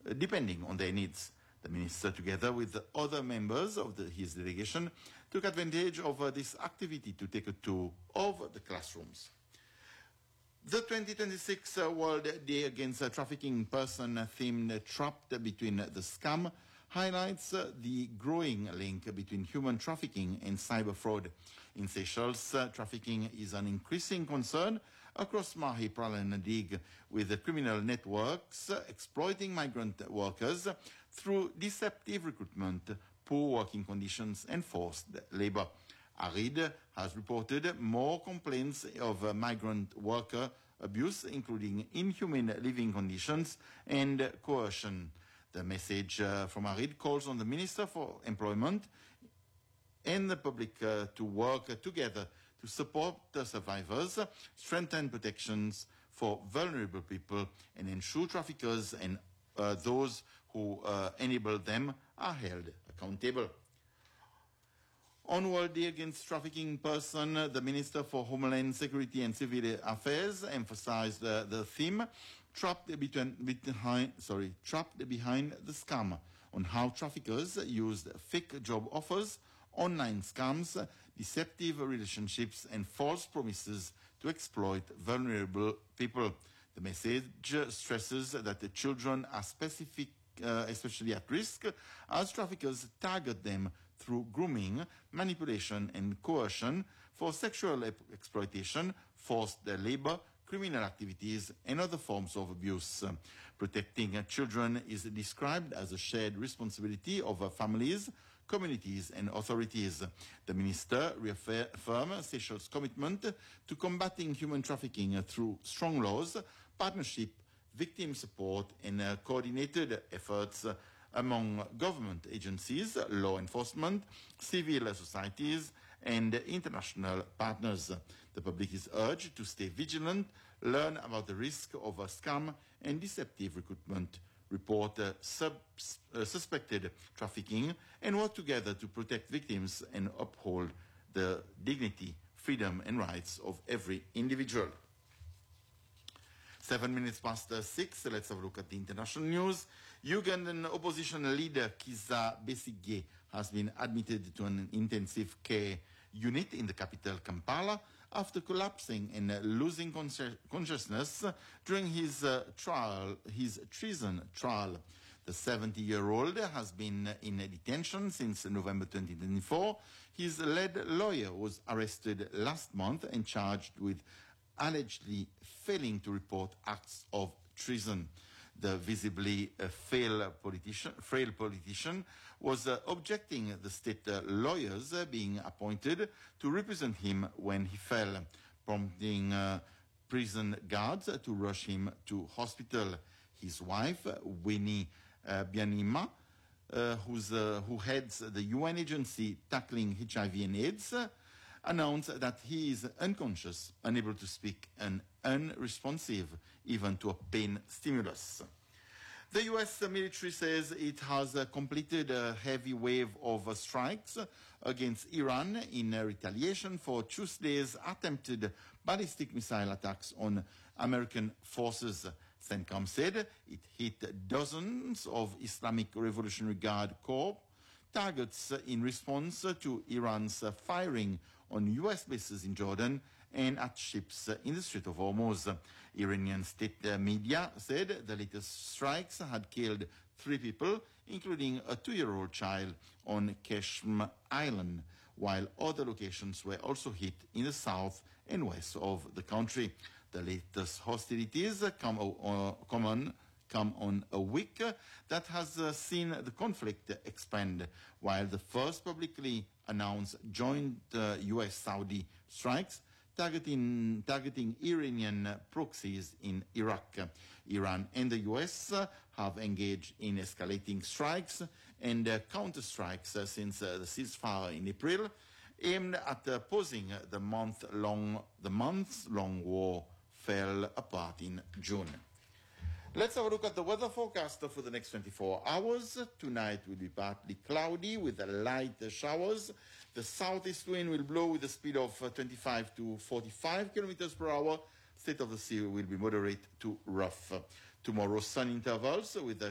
depending on their needs. The minister, together with the other members of his delegation, took advantage of this activity to take a tour of the classrooms. The 2026 World Day Against Trafficking in Person themed Trapped Between the Scam highlights the growing link between human trafficking and cyber fraud. In Seychelles, trafficking is an increasing concern across Mahi, Pral and Nadig, with the criminal networks exploiting migrant workers through deceptive recruitment, poor working conditions and forced labor. ARID has reported more complaints of migrant worker abuse, including inhumane living conditions and coercion. The message from ARID calls on the Minister for Employment and the public to work together to support the survivors, strengthen protections for vulnerable people, and ensure traffickers and those who enable them are held accountable. On World Day Against Trafficking in Person, the Minister for Homeland Security and Civil Affairs emphasized the theme trapped behind the scam, on how traffickers used fake job offers, online scams, deceptive relationships and false promises to exploit vulnerable people. The message stresses that the children are especially at risk, as traffickers target them through grooming, manipulation and coercion for sexual exploitation, forced labor, criminal activities and other forms of abuse. Protecting children is described as a shared responsibility of families, communities and authorities. The minister reaffirmed Seychelles' commitment to combating human trafficking through strong laws, partnership, victim support and coordinated efforts among government agencies, law enforcement, civil societies and international partners. The public is urged to stay vigilant, learn about the risk of scam and deceptive recruitment, report suspected trafficking and work together to protect victims and uphold the dignity, freedom and rights of every individual. 7 minutes past 6, let's have a look at the international news. Ugandan opposition leader Kizza Besigye has been admitted to an intensive care unit in the capital Kampala after collapsing and losing consciousness during his treason trial. The 70-year-old has been in detention since November 2024. His lead lawyer was arrested last month and charged with allegedly failing to report acts of treason. The visibly frail politician was objecting the state lawyers being appointed to represent him when he fell, prompting prison guards to rush him to hospital. His wife, Winnie Byanyima, who heads the UN agency tackling HIV and AIDS, announced that he is unconscious, unable to speak, and unresponsive even to a pain stimulus. The U.S. military says it has completed a heavy wave of strikes against Iran in retaliation for Tuesday's attempted ballistic missile attacks on American forces. CENTCOM said it hit dozens of Islamic Revolutionary Guard Corps targets in response to Iran's firing on U.S. bases in Jordan and at ships in the Strait of Hormuz. Iranian state media said the latest strikes had killed 3 people, including a 2-year-old child on Keshm Island, while other locations were also hit in the south and west of the country. The latest hostilities come on a week that has seen the conflict expand, while the first publicly announced joint U.S.-Saudi strikes targeting Iranian proxies in Iraq. Iran and the U.S. have engaged in escalating strikes and counter-strikes since the ceasefire in April, aimed at pausing the months-long war fell apart in June. Let's have a look at the weather forecast for the next 24 hours. Tonight will be partly cloudy with light showers. The southeast wind will blow with a speed of 25 to 45 kilometers per hour. State of the sea will be moderate to rough. Tomorrow, sun intervals with